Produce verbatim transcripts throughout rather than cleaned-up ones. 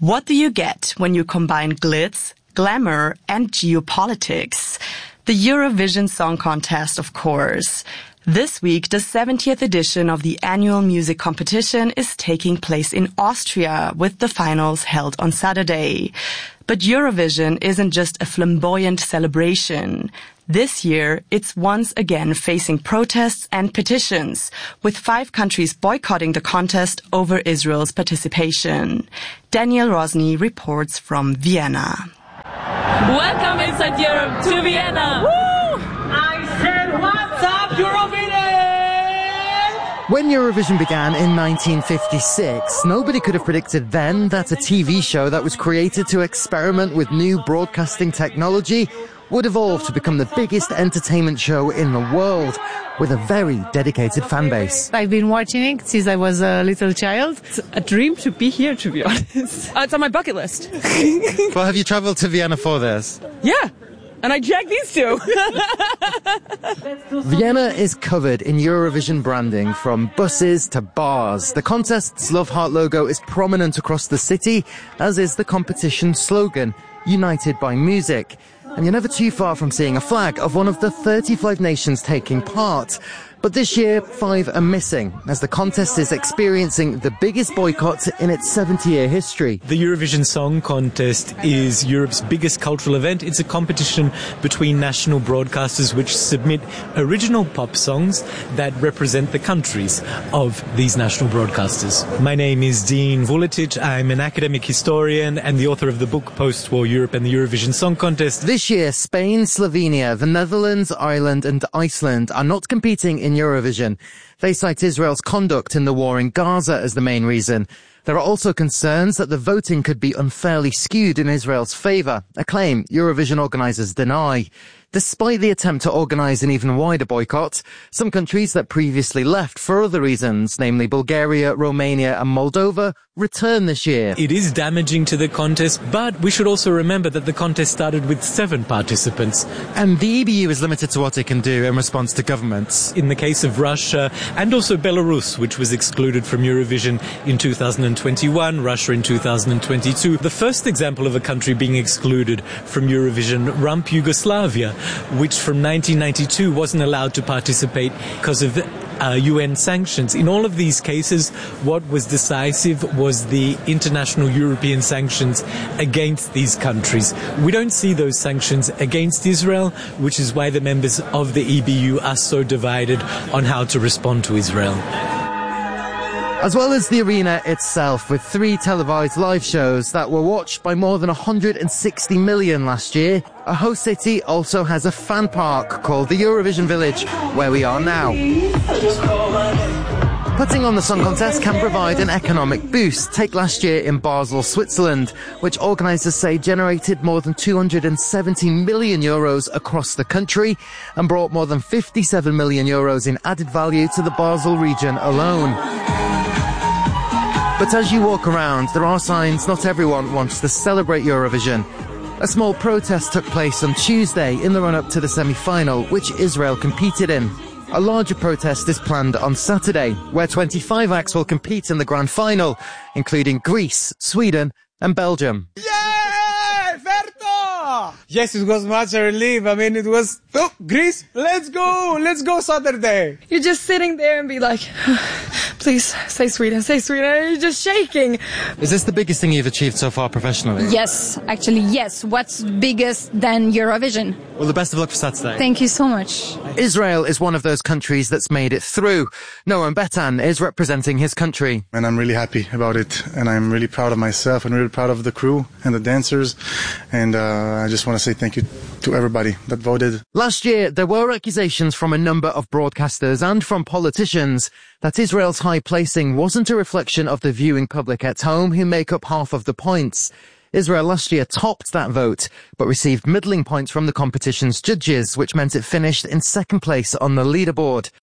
What do you get when you combine glitz, glamour, and geopolitics? The Eurovision Song Contest, of course. This week, the seventieth edition of the annual music competition is taking place in Austria, with the finals held on Saturday. But Eurovision isn't just a flamboyant celebration. This year, it's once again facing protests and petitions, with five countries boycotting the contest over Israel's participation. Daniel Rosny reports from Vienna. Welcome inside Europe to Vienna! Woo! I said, what's up, Eurovision? When Eurovision began in nineteen fifty-six, nobody could have predicted then that a T V show that was created to experiment with new broadcasting technology would evolve to become the biggest entertainment show in the world, with a very dedicated fan base. I've been watching it since I was a little child. It's a dream to be here, to be honest. Uh, it's on my bucket list. Well, have you travelled to Vienna for this? Yeah. And I jacked these two. Vienna is covered in Eurovision branding, from buses to bars. The contest's Love Heart logo is prominent across the city, as is the competition slogan, United by Music. And you're never too far from seeing a flag of one of the thirty-five nations taking part. But this year, five are missing, as the contest is experiencing the biggest boycott in its seventy-year history. The Eurovision Song Contest is Europe's biggest cultural event. It's a competition between national broadcasters which submit original pop songs that represent the countries of these national broadcasters. My name is Dean Vuletic. I'm an academic historian and the author of the book Post-War Europe and the Eurovision Song Contest. This year, Spain, Slovenia, the Netherlands, Ireland and Iceland are not competing in Eurovision. They cite Israel's conduct in the war in Gaza as the main reason. There are also concerns that the voting could be unfairly skewed in Israel's favour, a claim Eurovision organisers deny. Despite the attempt to organise an even wider boycott, some countries that previously left for other reasons, namely Bulgaria, Romania and Moldova, return this year. It is damaging to the contest, but we should also remember that the contest started with seven participants. And the E B U is limited to what it can do in response to governments. In the case of Russia and also Belarus, which was excluded from Eurovision in two thousand twenty-one, Russia in two thousand twenty-two. The first example of a country being excluded from Eurovision, Rump Yugoslavia, which from nineteen ninety-two wasn't allowed to participate because of uh, U N sanctions. In all of these cases, what was decisive was the international European sanctions against these countries. We don't see those sanctions against Israel, which is why the members of the E B U are so divided on how to respond to Israel. As well as the arena itself, with three televised live shows that were watched by more than one hundred sixty million last year, a host city also has a fan park called the Eurovision Village, where we are now. Putting on the song contest can provide an economic boost. Take last year in Basel, Switzerland, which organisers say generated more than two hundred seventy million euros across the country and brought more than fifty-seven million euros in added value to the Basel region alone. But as you walk around, there are signs not everyone wants to celebrate Eurovision. A small protest took place on Tuesday in the run-up to the semi-final, which Israel competed in. A larger protest is planned on Saturday, where twenty-five acts will compete in the grand final, including Greece, Sweden and Belgium. Yay! Ferto! Yes, it was much a relief. I mean, it was, oh, Greece, let's go, let's go Saturday. You're just sitting there and be like, please, say Sweden, say Sweden. And you're just shaking. Is this the biggest thing you've achieved so far professionally? Yes, actually, yes. What's biggest than Eurovision? Well, the best of luck for Saturday. Thank you so much. Israel is one of those countries that's made it through. Noam Betan is representing his country. And I'm really happy about it. And I'm really proud of myself and really proud of the crew and the dancers. And uh, I just want to say thank you to everybody that voted. Last year, there were accusations from a number of broadcasters and from politicians that Israel's high placing wasn't a reflection of the viewing public at home, who make up half of the points. Israel last year topped that vote, but received middling points from the competition's judges, which meant it finished in second place on the leaderboard.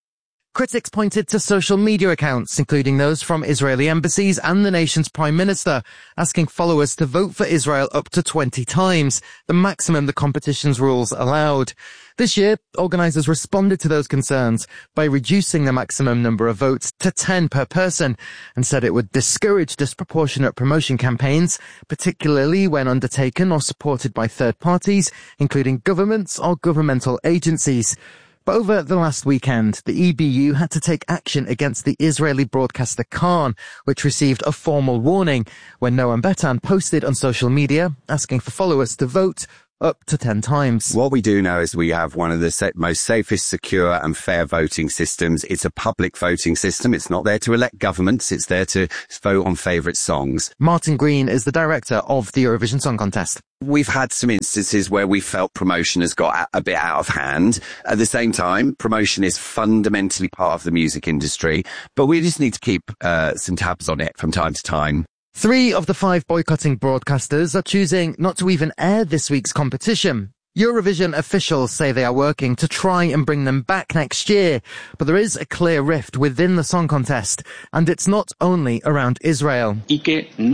Critics pointed to social media accounts, including those from Israeli embassies and the nation's prime minister, asking followers to vote for Israel up to twenty times, the maximum the competition's rules allowed. This year, organisers responded to those concerns by reducing the maximum number of votes to ten per person and said it would discourage disproportionate promotion campaigns, particularly when undertaken or supported by third parties, including governments or governmental agencies. But over the last weekend, the E B U had to take action against the Israeli broadcaster Khan, which received a formal warning when Noam Betan posted on social media asking for followers to vote up to ten times. What we do know is we have one of the sa- most safest, secure and fair voting systems. It's a public voting system. It's not there to elect governments. It's there to vote on favourite songs. Martin Green is the director of the Eurovision Song Contest. We've had some instances where we felt promotion has got a bit out of hand. At the same time, promotion is fundamentally part of the music industry, but we just need to keep uh, some tabs on it from time to time. Three of the five boycotting broadcasters are choosing not to even air this week's competition. Eurovision officials say they are working to try and bring them back next year, but there is a clear rift within the song contest, and it's not only around Israel.